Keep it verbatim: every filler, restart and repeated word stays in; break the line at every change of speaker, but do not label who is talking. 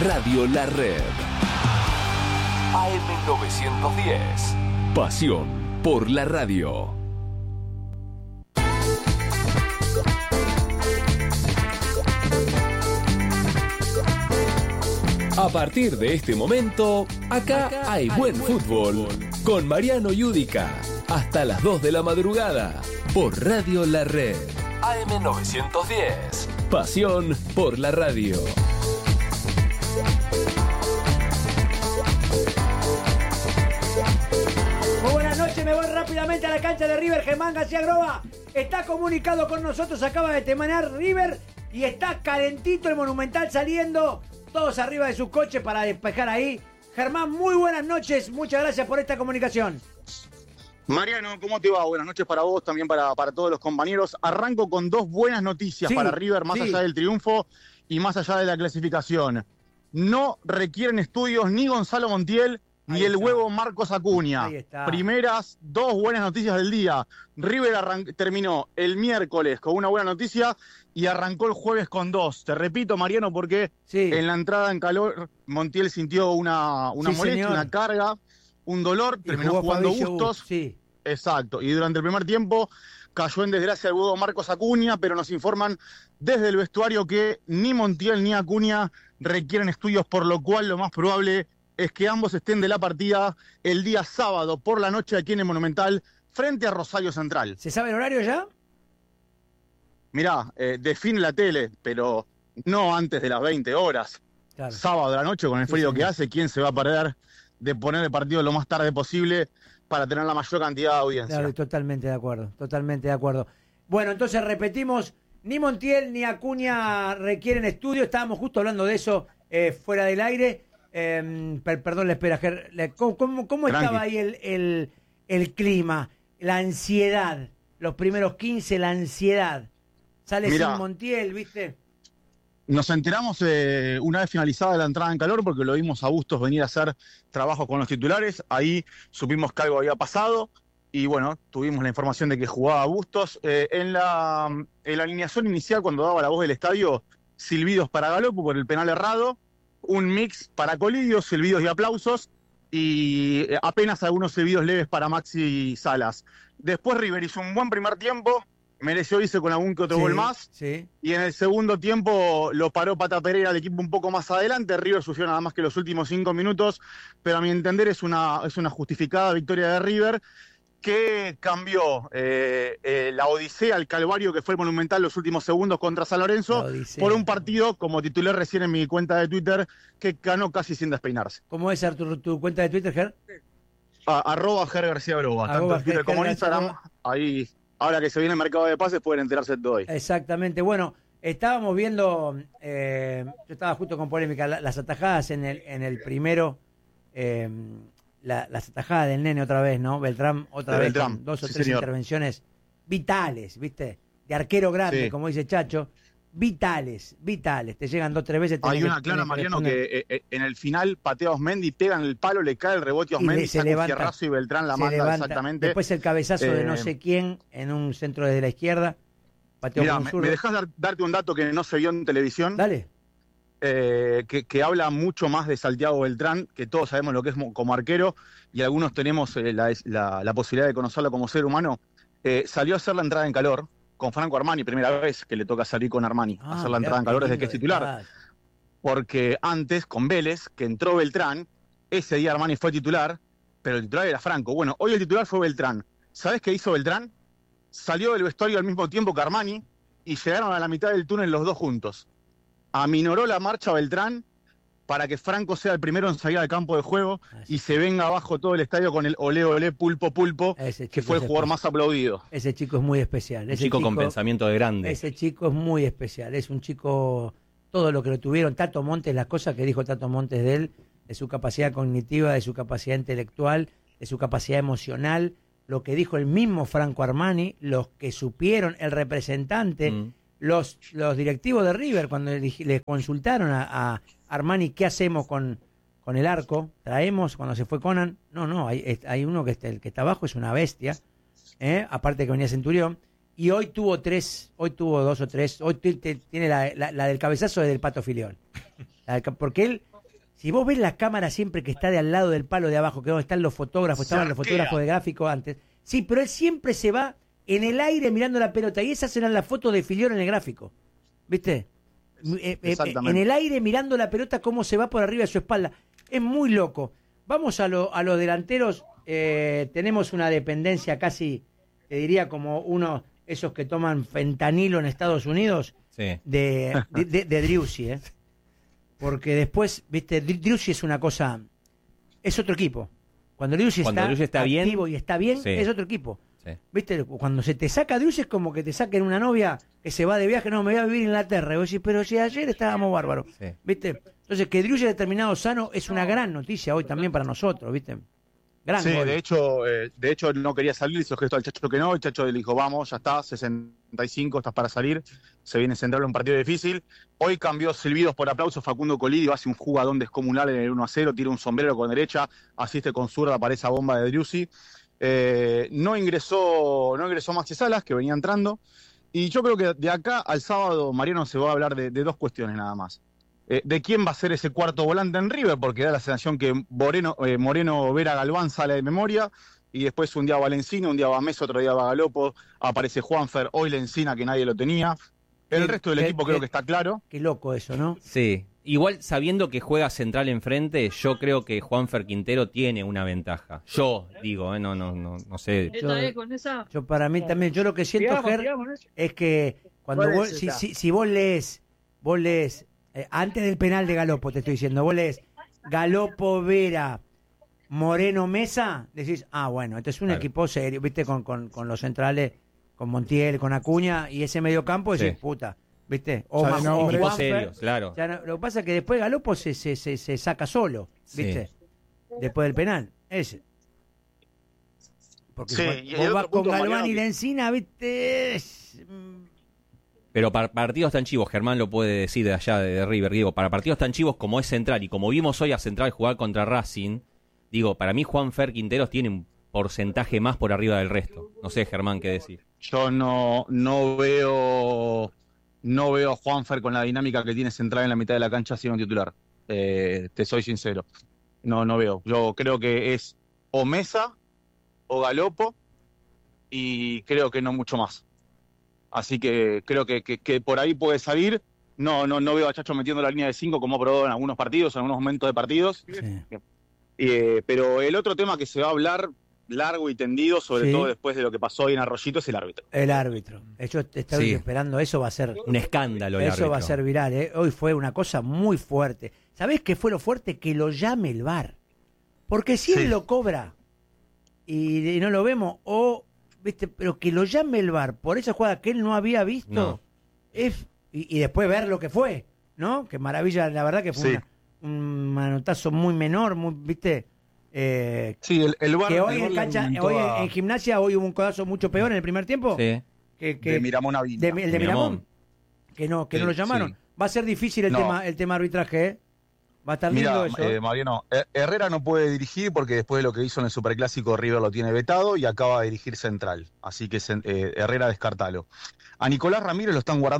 Radio La Red. A M novecientos diez. Pasión por la radio. A partir de este momento, acá, acá hay, hay buen, buen fútbol. fútbol. Con Mariano Yudica. Hasta las dos de la madrugada. Por Radio La Red. A M novecientos diez. Pasión por la radio.
Muy buenas noches, me voy rápidamente a la cancha de River. Germán García Groba está comunicado con nosotros, acaba de terminar River y está calentito el Monumental saliendo. Todos arriba de sus coches para despejar ahí. Germán, muy buenas noches. Muchas gracias por esta comunicación.
Mariano, ¿cómo te va? Buenas noches para vos, también para, para todos los compañeros. Arranco con dos buenas noticias sí, para River, más sí. allá del triunfo y más allá de la clasificación. No requieren estudios ni Gonzalo Montiel ni Ahí el está. huevo Marcos Acuña. Primeras dos buenas noticias del día. River arran- terminó el miércoles con una buena noticia y arrancó el jueves con dos. Te repito, Mariano, porque sí. en la entrada en calor Montiel sintió una, una sí, molestia, señor. una carga, un dolor, y terminó jugando Fabricio Bustos. Sí. Exacto. Y durante el primer tiempo cayó en desgracia el huevo Marcos Acuña, pero nos informan desde el vestuario que ni Montiel ni Acuña requieren estudios, por lo cual lo más probable es que ambos estén de la partida el día sábado por la noche aquí en el Monumental frente a Rosario Central.
¿Se sabe el horario ya?
Mirá, eh, define la tele, pero no antes de las veinte horas. Claro. Sábado de la noche, con el frío sí, que hace, ¿quién se va a perder de poner el partido lo más tarde posible para tener la mayor cantidad de audiencia?
Claro, totalmente de acuerdo, totalmente de acuerdo. Bueno, entonces repetimos, ni Montiel ni Acuña requieren estudio. Estábamos justo hablando de eso eh, fuera del aire. Eh, per, perdón, le espera, Ger, ¿cómo, cómo, cómo estaba ahí el, el, el clima, la ansiedad, los primeros quince, la ansiedad? Sale Mirá, sin Montiel, ¿viste?
Nos enteramos eh, una vez finalizada la entrada en calor, porque lo vimos a Bustos venir a hacer trabajo con los titulares. Ahí supimos que algo había pasado y bueno, tuvimos la información de que jugaba Bustos. Eh, en, la, en la alineación inicial, cuando daba la voz del estadio, silbidos para Galopo por el penal errado, un mix para Colidio, silbidos y aplausos, y apenas algunos silbidos leves para Maxi Salas. Después River hizo un buen primer tiempo, mereció irse con algún que otro sí, gol más, sí. y en el segundo tiempo lo paró Pata Pereira, el equipo un poco más adelante. River sufrió nada más que los últimos cinco minutos, pero a mi entender es una, es una justificada victoria de River, que cambió eh, eh, la odisea, el calvario que fue el Monumental los últimos segundos contra San Lorenzo, por un partido, como titulé recién en mi cuenta de Twitter, que ganó casi sin despeinarse.
¿Cómo es, Arturo, tu cuenta de Twitter, Ger?
A, arroba Ger García Broba, tanto en Twitter como en Instagram. Ahí, ahora que se viene el mercado de pases, pueden enterarse de todo ahí.
Exactamente. Bueno, estábamos viendo, eh, yo estaba justo con polémica, la, las atajadas en el, en el primero... Eh, La, las atajadas del nene otra vez, ¿no? Beltrán otra de vez Beltrán. Con dos o sí, tres señor. intervenciones vitales, ¿viste? De arquero grande, sí. como dice Chacho. Vitales, vitales. Te llegan dos o tres veces.
Hay una que, clara, Mariano, que eh, en el final patea a Osmendi, pega en el palo, le cae el rebote a Osmendi, saca un fierrazo y Beltrán la manda levanta. exactamente.
Después el cabezazo eh, de no sé quién en un centro desde la izquierda. Pateó
mirá,
con un
me,
zurdo.
¿me dejás dar, darte un dato que no se vio en televisión?
Dale.
Eh, que, que habla mucho más de Santiago Beltrán, que todos sabemos lo que es como arquero y algunos tenemos eh, la, la, la posibilidad de conocerlo como ser humano. Eh, salió a hacer la entrada en calor con Franco Armani, primera vez que le toca salir con Armani, ah, a hacer la entrada en calor desde que es titular. Porque antes, con Vélez, que entró Beltrán, ese día Armani fue titular, pero el titular era Franco. Bueno, hoy el titular fue Beltrán. ¿Sabés qué hizo Beltrán? Salió del vestuario al mismo tiempo que Armani y llegaron a la mitad del túnel los dos juntos. Aminoró la marcha Beltrán para que Franco sea el primero en salir al campo de juego y se venga abajo todo el estadio con el olé, olé, pulpo, pulpo, que fue el jugador más aplaudido.
Ese chico es muy especial. Ese
chico, chico con pensamiento de grande.
Ese chico es muy especial. Es un chico, todo lo que lo tuvieron. Tato Montes, las cosas que dijo Tato Montes de él, de su capacidad cognitiva, de su capacidad intelectual, de su capacidad emocional, lo que dijo el mismo Franco Armani, los que supieron, el representante... Mm. Los, los directivos de River, cuando le, le consultaron a, a Armani qué hacemos con, con el arco, traemos cuando se fue Conan, no, no, hay, hay uno que está, el que está abajo es una bestia, ¿eh? Aparte que venía Centurión, y hoy tuvo tres, hoy tuvo dos o tres, hoy t- t- tiene la, la, la del cabezazo del Pato Filiol, la del, porque él Si vos ves la cámara siempre que está de al lado del palo de abajo, que donde están los fotógrafos, estaban los fotógrafos de gráfico antes. Sí, pero él siempre se va en el aire mirando la pelota. Y esas eran las fotos de Filiol en el gráfico. ¿Viste? Eh, eh, en el aire mirando la pelota cómo se va por arriba de su espalda. Es muy loco. Vamos a, lo, a los delanteros. Eh, tenemos una dependencia casi, te diría, como uno, esos que toman fentanilo en Estados Unidos, sí. de, de, de, de Driussi, ¿eh? Porque después, viste, Driussi es una cosa, es otro equipo. Cuando Driussi está,
está
activo
bien,
y está bien, sí. es otro equipo. Sí. Viste, cuando se te saca Driussi es como que te saquen una novia que se va de viaje, no, me voy a vivir en Inglaterra. Y vos decís, pero si ayer estábamos bárbaros. Sí. Viste, entonces que Driussi haya terminado sano es una gran noticia hoy también para nosotros, viste. Gran
sí,
gol.
de hecho, eh, de hecho no quería salir, hizo gesto al Chacho que no, el Chacho le dijo, vamos, ya está, sesenta y cinco, estás para salir, se viene Central un partido difícil. Hoy cambió silbidos por aplausos Facundo Colidio, hace un jugadón descomunal en el uno a cero, tira un sombrero con derecha, asiste con zurda para esa bomba de Driussi. Eh, no ingresó, no ingresó Maxi Salas, que venía entrando, y yo creo que de acá al sábado, Mariano, se va a hablar de, de dos cuestiones nada más. Eh, de quién va a ser ese cuarto volante en River, porque da la sensación que Moreno, eh, Moreno Vera Galván sale de memoria, y después un día va Lencina, un día va Mesa, otro día va Galopo, aparece Juanfer, hoy Lencina, que nadie lo tenía. El resto del
qué,
equipo
qué,
creo que está claro.
Qué loco eso, ¿no?
Sí, igual sabiendo que juega Central enfrente, yo creo que Juanfer Quintero tiene una ventaja. Yo digo, ¿eh? no, no, no, no sé.
Yo, yo para mí también, yo lo que siento, Ger, es que cuando vos, si, si, si vos lees, vos lees, Eh, antes del penal de Galopo, te estoy diciendo, vos lees Galopo, Vera, Moreno, Mesa, decís, ah, bueno, este es un claro. equipo serio, viste, con, con, con los centrales, con Montiel, con Acuña, y ese mediocampo, decís, sí. puta, viste, o más
no, equipo serio, claro.
Ya no, lo que pasa es que después Galopo se, se, se, se saca solo, viste, sí. después del penal, ese. Porque
sí,
vos, vos vas con Galván y Lencina, viste... Es,
Pero para partidos tan chivos, Germán lo puede decir de allá de, de River, digo, para partidos tan chivos como es Central y como vimos hoy a Central jugar contra Racing, digo, para mí Juanfer Quinteros tiene un porcentaje más por arriba del resto. No sé, Germán, qué decir.
Yo no, no veo no veo a Juanfer con la dinámica que tiene Central en la mitad de la cancha siendo titular. Eh, te soy sincero. No, no veo. Yo creo que es o Mesa o Galopo y creo que no mucho más. Así que creo que, que, que por ahí puede salir. No, no, no veo a Chacho metiendo la línea de cinco como ha probado en algunos partidos, en algunos momentos de partidos. Sí. Eh, pero el otro tema que se va a hablar largo y tendido, sobre sí. todo después de lo que pasó hoy en Arroyito, es el árbitro.
El árbitro. Yo estoy sí. esperando, eso va a ser...
Un escándalo el
Eso
árbitro.
va a ser viral, ¿eh? Hoy fue una cosa muy fuerte. ¿Sabés qué fue lo fuerte? Que lo llame el V A R. Porque si sí. él lo cobra y, y no lo vemos, o... ¿Viste? Pero que lo llame el V A R por esa jugada que él no había visto, no. es y, y después ver lo que fue, ¿no? Que maravilla, la verdad que fue sí. una, un manotazo muy menor, muy, ¿viste? Eh,
sí, el, el V A R...
Que hoy, en, cancha, hoy a... en, en gimnasia hoy hubo un codazo mucho peor en el primer tiempo.
Sí.
Que, que,
de Miramón a
de, El de Miramón. Miramón. Que no, que sí, no lo llamaron. Sí. Va a ser difícil el, no. tema, el tema arbitraje, ¿eh? Va a estar lindo eso.
Eh, Mariano, Herrera no puede dirigir porque después de lo que hizo en el Superclásico River lo tiene vetado y acaba de dirigir Central. Así que eh, Herrera descartalo. A Nicolás Ramírez lo están guardando